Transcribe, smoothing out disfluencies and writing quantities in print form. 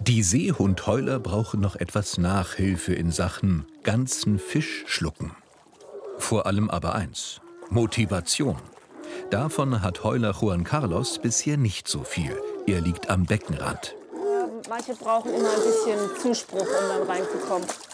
Die Seehundheuler brauchen noch etwas Nachhilfe in Sachen ganzen Fisch schlucken. Vor allem aber eins: Motivation. Davon hat Heuler Juan Carlos bisher nicht so viel. Er liegt am Beckenrand. Manche brauchen immer ein bisschen Zuspruch, um dann reinzukommen.